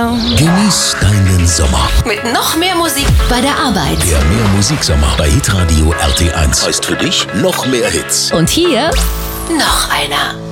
Genieß deinen Sommer. Mit noch mehr Musik bei der Arbeit. Der Mehr Musiksommer bei Hitradio RT1 heißt für dich noch mehr Hits. Und hier noch einer.